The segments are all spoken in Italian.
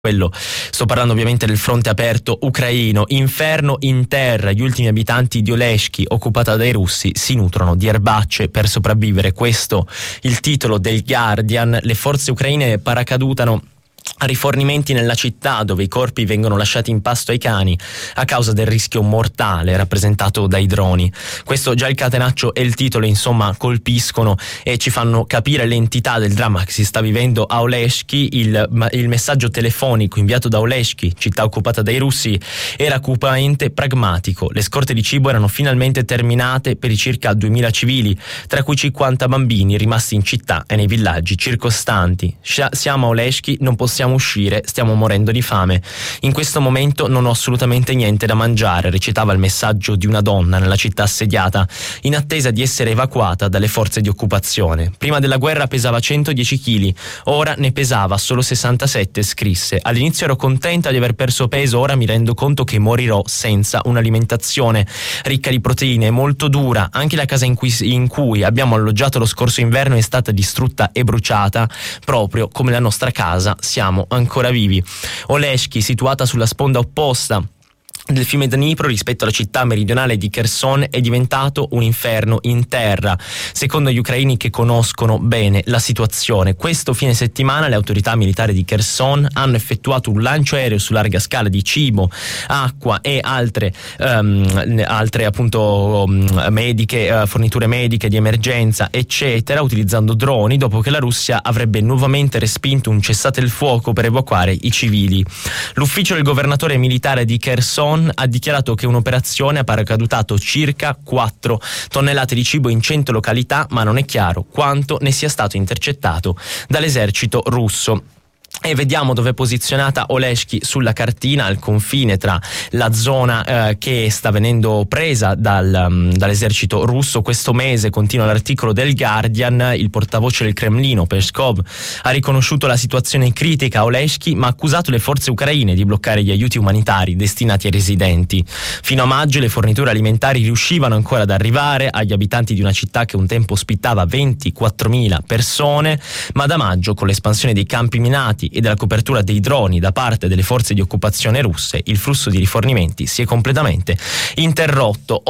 Sto parlando ovviamente del fronte aperto ucraino. Inferno in terra, gli ultimi abitanti di Oleshki, occupata dai russi, si nutrono di erbacce per sopravvivere. Questo il titolo del Guardian. Le forze ucraine paracadutano a rifornimenti nella città, dove i corpi vengono lasciati in pasto ai cani a causa del rischio mortale rappresentato dai droni. Questo già il catenaccio e il titolo insomma colpiscono e ci fanno capire l'entità del dramma che si sta vivendo a Oleshki. Il messaggio telefonico inviato da Oleshki, città occupata dai russi, era cupamente pragmatico. Le scorte di cibo erano finalmente terminate per i circa 2000 civili, tra cui 50 bambini rimasti in città e nei villaggi circostanti. Siamo a Oleshki, non possiamo uscire, stiamo morendo di fame. In questo momento non ho assolutamente niente da mangiare, recitava il messaggio di una donna nella città assediata, in attesa di essere evacuata dalle forze di occupazione. Prima della guerra pesava 110 kg, ora ne pesava solo 67, scrisse. All'inizio ero contenta di aver perso peso, ora mi rendo conto che morirò senza un'alimentazione ricca di proteine, molto dura. Anche la casa in cui abbiamo alloggiato lo scorso inverno è stata distrutta e bruciata, proprio come la nostra casa. Siamo ancora vivi. Oleshki, situata sulla sponda opposta del fiume Dnipro rispetto alla città meridionale di Kherson, è diventato un inferno in terra, secondo gli ucraini che conoscono bene la situazione. Questo fine settimana le autorità militari di Kherson hanno effettuato un lancio aereo su larga scala di cibo, acqua e altre appunto mediche, forniture mediche di emergenza eccetera, utilizzando droni, dopo che la Russia avrebbe nuovamente respinto un cessate il fuoco per evacuare i civili. L'ufficio del governatore militare di Kherson ha dichiarato che un'operazione ha paracadutato circa 4 tonnellate di cibo in 100 località, ma non è chiaro quanto ne sia stato intercettato dall'esercito russo. E vediamo dove è posizionata Oleshki sulla cartina, al confine tra la zona che sta venendo presa dall'esercito russo. Questo mese, continua l'articolo del Guardian, il portavoce del Cremlino, Peskov, ha riconosciuto la situazione critica a Oleshki, ma ha accusato le forze ucraine di bloccare gli aiuti umanitari destinati ai residenti. Fino a maggio le forniture alimentari riuscivano ancora ad arrivare agli abitanti di una città che un tempo ospitava 24.000 persone, ma da maggio, con l'espansione dei campi minati e della copertura dei droni da parte delle forze di occupazione russe, il flusso di rifornimenti si è completamente interrotto.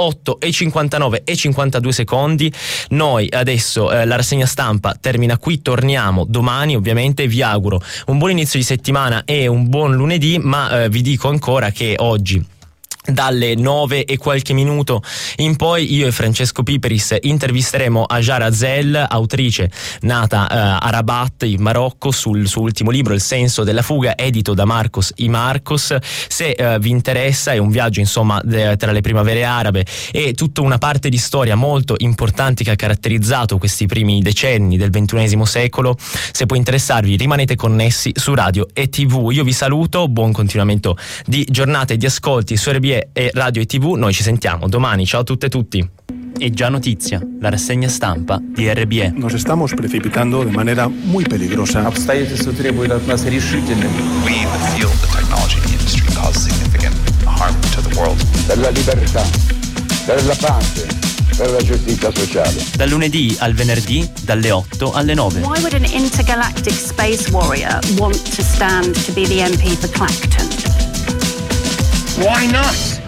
8:59:52. Noi adesso la rassegna stampa termina qui, torniamo domani ovviamente. Vi auguro un buon inizio di settimana e un buon lunedì, ma vi dico ancora che oggi dalle 9 e qualche minuto in poi io e Francesco Piperis intervisteremo Hajar Azel, autrice nata a Rabat in Marocco, sul suo ultimo libro Il senso della fuga, edito da Marcos y Marcos. Se vi interessa, è un viaggio insomma tra le primavere arabe e tutta una parte di storia molto importante che ha caratterizzato questi primi decenni del XXI secolo. Se può interessarvi, rimanete connessi su Radio e TV. Io vi saluto, buon continuamento di giornata e di ascolti su RBE e Radio e TV. Noi ci sentiamo domani, ciao a tutte e tutti. E già notizia, la rassegna stampa di RBE. Nos estamos precipitando de manera muy peligrosa. Обстоятельства требуют от нас решительных. We in the field of the technology industry cause significant harm to the world. Per la libertà, per la pace, per la giustizia sociale. Dal lunedì al venerdì, dalle 8 alle 9. Why would an intergalactic space warrior want to stand to be the MP for Clacton? Why not?